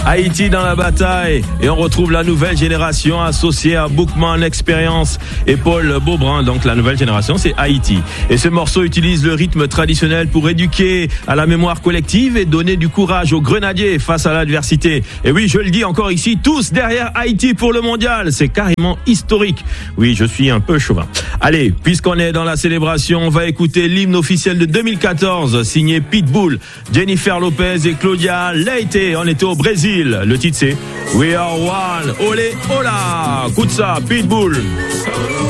Haïti dans la bataille et on retrouve la nouvelle génération associée à Bookman Experience et Paul Beaubrun. Donc la nouvelle génération, c'est Haïti. Et ce morceau utilise le rythme traditionnel pour éduquer à la mémoire collective et donner du courage aux grenadiers face à l'adversité. Et oui, je le dis encore ici, tous derrière Haïti pour le mondial. C'est carrément historique. Oui, je suis un peu chauvin. Allez, puisqu'on est dans la célébration, on va écouter l'hymne officiel de 2014, signé Pitbull, Jennifer Lopez et Claudia Leite. On était au Brésil. Le titre c'est We Are One. Olé, hola. Écoute ça, Pitbull.